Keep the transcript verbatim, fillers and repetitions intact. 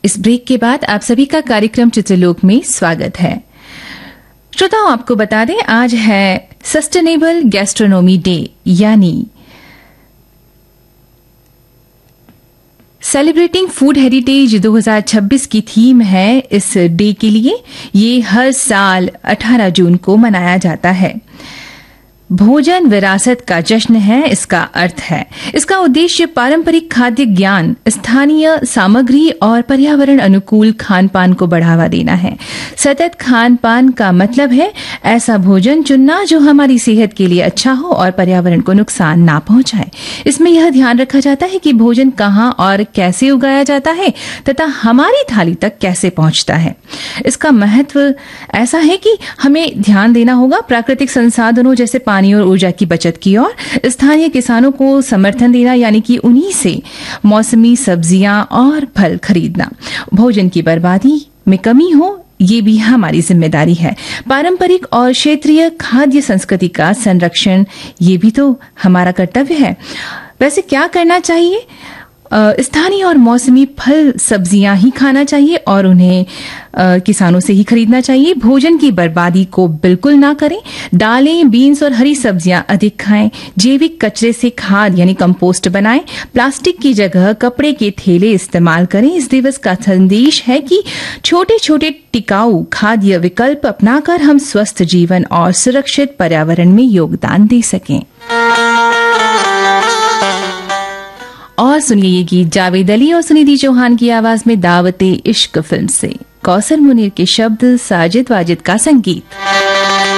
इस ब्रेक के बाद आप सभी का कार्यक्रम चित्रलोक में स्वागत है। श्रोताओं, आपको बता दें आज है सस्टेनेबल गैस्ट्रोनोमी डे यानी सेलिब्रेटिंग फूड हेरिटेज दो हज़ार छब्बीस की थीम है इस डे के लिए। ये हर साल अठारह जून को मनाया जाता है। भोजन विरासत का जश्न है, इसका अर्थ है। इसका उद्देश्य पारंपरिक खाद्य ज्ञान, स्थानीय सामग्री और पर्यावरण अनुकूल खान पान को बढ़ावा देना है। सतत खान पान का मतलब है ऐसा भोजन चुनना जो हमारी सेहत के लिए अच्छा हो और पर्यावरण को नुकसान ना पहुंचाए। इसमें यह ध्यान रखा जाता है कि भोजन कहाँ और कैसे उगाया जाता है तथा हमारी थाली तक कैसे पहुंचता है। इसका महत्व ऐसा है कि हमें ध्यान देना होगा प्राकृतिक संसाधनों जैसे पानी और ऊर्जा की बचत की और स्थानीय किसानों को समर्थन देना, यानी कि उन्हीं से मौसमी सब्जियां और फल खरीदना। भोजन की बर्बादी में कमी हो, ये भी हमारी जिम्मेदारी है। पारंपरिक और क्षेत्रीय खाद्य संस्कृति का संरक्षण, ये भी तो हमारा कर्तव्य है। वैसे क्या करना चाहिए? स्थानीय और मौसमी फल सब्जियां ही खाना चाहिए और उन्हें आ, किसानों से ही खरीदना चाहिए। भोजन की बर्बादी को बिल्कुल ना करें। दालें, बीन्स और हरी सब्जियां अधिक खाएं। जैविक कचरे से खाद यानी कंपोस्ट बनाएं। प्लास्टिक की जगह कपड़े के थैले इस्तेमाल करें। इस दिवस का संदेश है कि छोटे छोटे टिकाऊ खाद्य विकल्प अपनाकर हम स्वस्थ जीवन और सुरक्षित पर्यावरण में योगदान दे सकें। और सुनिए ये गीत जावेद अली और सुनिधि चौहान की आवाज में दावते इश्क फिल्म से। कौसर मुनीर के शब्द, साजिद वाजिद का संगीत।